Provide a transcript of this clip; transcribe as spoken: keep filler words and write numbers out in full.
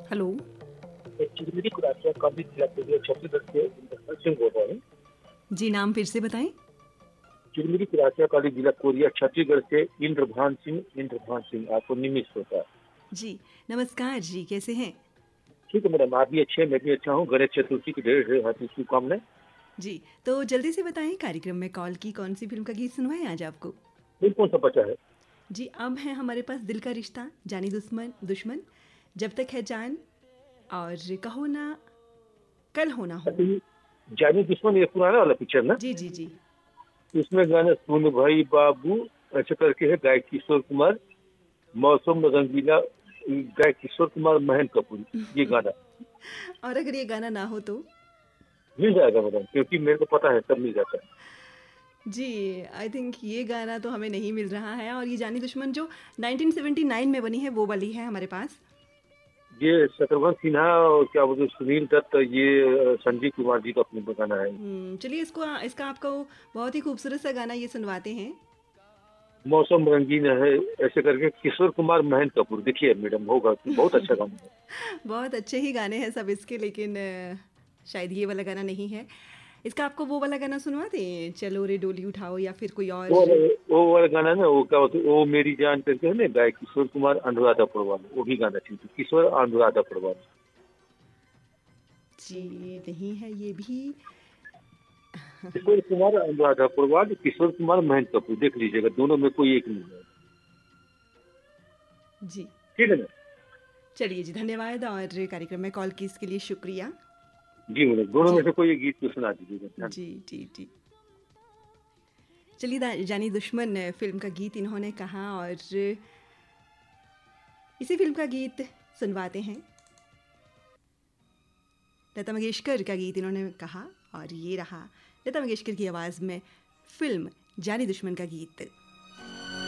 Hello. Chirmiri Kurasia college जिला पूर्वी छत्तीसगढ़ से इंद्रपाल सिंह बोल रहे हैं। जी, नाम फिर से बताएं। चिरमिरी कुरासिया कॉलेज जिला कोरिया छत्तीसगढ़ से इंद्रभान सिंह इंद्रभान सिंह आपको निमिष होता है। जी, नमस्कार जी, कैसे हैं? ठीक है मैडम, आप भी अच्छे हैं, मैं भी अच्छा हूँ। गणेश चतुर्थी की ढेर ढेर हार्दिक शुभकामनाएं। जी, तो जल्दी से बताएं कार्यक्रम में कॉल की कौन सी फिल्म का गीत सुनवाएं आज आपको? फिर कौन सा बचा है? जी, अब है हमारे पास दिल का रिश्ता, जानी दुश्मन दुश्मन, जब तक है जान और कहो ना, कल हो ना हो। अच्छा, ये जानी दुश्मन ये पुराना वाला पिक्चर ना? जी जी जी। इसमें गाना सुन भाई बाबू ऐसे करके है, गायक किशोर कुमार, मौसम रंगीला, गायक किशोर कुमार, महेंद्र कपूर। ये गाना और अगर ये गाना ना हो तो? मिल जाएगा मैडम, क्योंकि मेरे को पता है सब मिल जाता है। जी, आई थिंक ये गाना तो हमें नहीं मिल रहा है, और ये जानी दुश्मन जो नाइनटीन सेवेंटी नाइन में बनी है वो वाली है हमारे पास। ये शत्रुघ्न सिन्हा और क्या बोलते सुनील दत्त, ये अ, संजीव कुमार जी का फिल्म का गाना है। हम्म, चलिए इसको इसका आपको बहुत ही खूबसूरत सा गाना ये सुनवाते हैं। मौसम रंगीन है ऐसे करके, किशोर कुमार, महेंद्र कपूर। देखिए मैडम, होगा बहुत अच्छा गाना है। बहुत अच्छे ही गाने हैं सब इसके, लेकिन अ, शायद ये वाला गाना नहीं है। इसका आपको वो वाला गाना सुनवा दें, चलो रे डोली उठाओ, या फिर कोई और? वो वाला वो वाला गाना ना, वो क्या बोलते ओ मेरी जान करके है ना, गायक किशोर कुमार, अनुराधा पौडवाल, वो भी गाना ठीक है। किशोर अनुराधा पौडवाल। जी, नहीं है ये भी। किशोर कुमार, अनुराधा पौडवाल, किशोर कुमार, महेंद्र कपूर, देख लीजिएगा, दोनों में कोई एक नहीं है। जी, ठीक है ना? चलिए जी, धन्यवाद, और कार्यक्रम में कॉल की इसके लिए शुक्रिया। जी मैडम, दोनों में जी से कोई एक गीत तो सुना दीजिएगा। जी जी जी। चलिए, दा- जानी दुश्मन फिल्म का गीत इन्होंने कहा, और इसी फिल्म का गीत सुनवाते हैं। लता मंगेशकर का गीत इन्होंने कहा, और ये रहा लता मंगेशकर की आवाज़ में फिल्म जानी दुश्मन का गीत।